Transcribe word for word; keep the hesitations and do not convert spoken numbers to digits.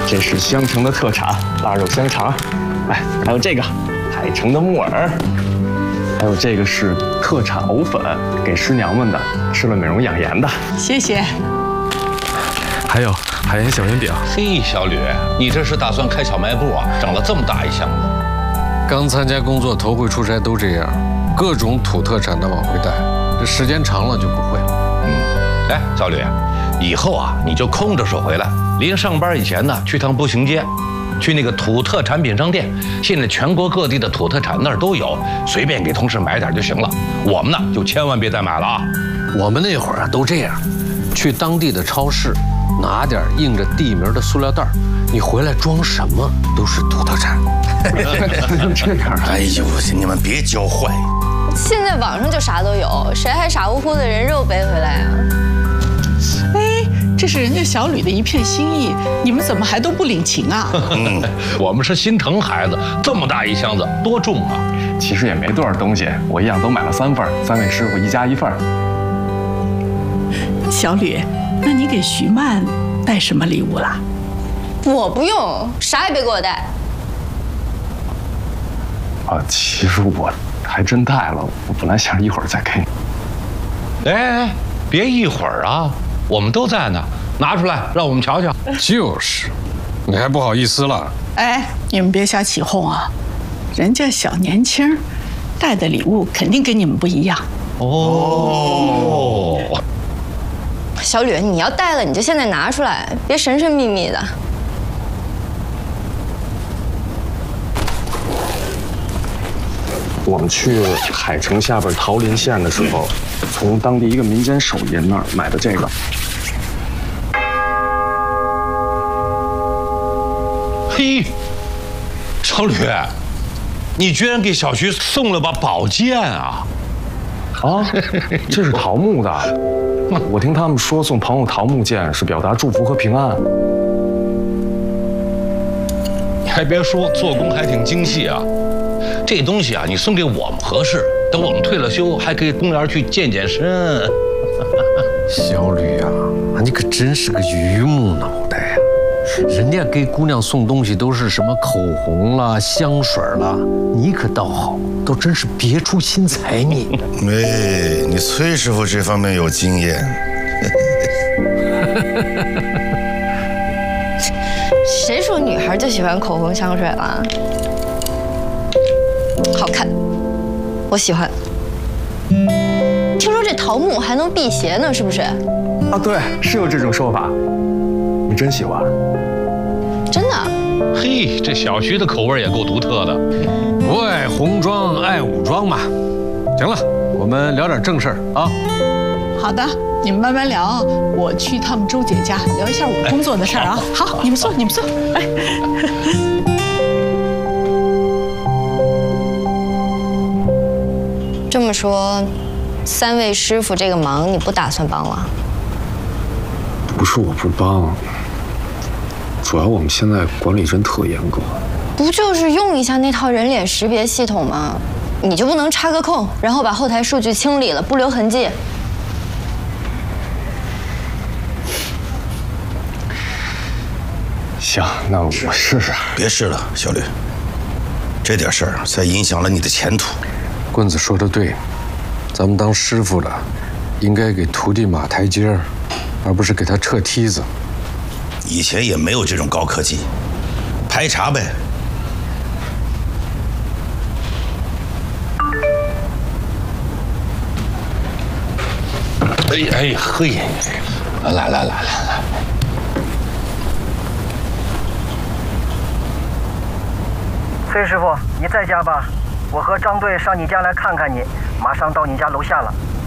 这是襄城的特产腊肉香肠，哎，还有这个海城的木耳，还有这个是特产藕粉，给师娘们的，吃了美容养颜的。 谢谢。 还有海盐小圆饼。 嘿，小吕，你这是打算开小卖部啊？整了这么大一箱子。 刚参加工作头回出差都这样，各种土特产的往回带，这时间长了就不会了。 嗯，哎，小吕，以后啊你就空着手回来，临上班以前呢去趟步行街，去那个土特产品商店，现在全国各地的土特产那儿都有，随便给同事买点就行了。我们呢就千万别再买了啊！ 我们那会儿啊都这样，去当地的超市拿点印着地名的塑料袋，你回来装什么都是土特产。 这样， 哎呦，你们别教坏。 现在网上就啥都有，谁还傻乎乎的人肉背回来啊？ 哎，这是人家小吕的一片心意，你们怎么还都不领情啊？ 嗯，我们是心疼孩子，这么大一箱子多重啊！ 其实也没多少东西，我一样都买了三份，三位师傅一家一份。 小吕，那你给徐曼带什么礼物啦？ 我不用，啥也别给我带。 啊，其实我还真带了，我本来想一会儿再给你。 哎，别一会儿啊，我们都在呢，拿出来让我们瞧瞧。 就是，你还不好意思了？ 哎，你们别瞎起哄啊！人家小年轻，带的礼物肯定跟你们不一样。 哦， 小吕，你要带了你就现在拿出来，别神神秘秘的。 我们去海城下边桃林县的时候，从当地一个民间手艺人那儿买的这个。 嘿，小吕，你居然给小徐送了把宝剑啊！ 啊，这是桃木的。我听他们说，送朋友桃木剑是表达祝福和平安。 你还别说，做工还挺精细啊。这东西啊，你送给我们合适，等我们退了休，还可以公园去健健身。 小吕啊，你可真是个榆木脑袋呀！人家给姑娘送东西都是什么口红啦、香水啦，你可倒好，倒真是别出心裁你。 哎，你崔师傅这方面有经验。 谁说女孩就喜欢口红香水了？好看，我喜欢。听说这桃木还能辟邪呢，是不是？ 啊，对，是有这种说法。你真喜欢？ 真的。 嘿，这小徐的口味也够独特的。 不爱红妆爱武装嘛。行了，我们聊点正事儿啊。 好的，你们慢慢聊，我去趟周姐家聊一下我工作的事儿啊。好，你们坐，你们坐。哎。 这么说，三位师傅这个忙你不打算帮了？ 不是我不帮，主要我们现在管理真特严格。 不就是用一下那套人脸识别系统吗？你就不能插个空，然后把后台数据清理了，不留痕迹？ 行，那我试试。 别试了，小吕，这点事儿才影响了你的前途。 棍子说的对，咱们当师傅的应该给徒弟码台阶儿，而不是给他撤梯子。 以前也没有这种高科技，排查呗。 哎哎嘿，来来来来来。 崔师傅，你在家吧？我和张队上你家来看看你，马上到你家楼下了。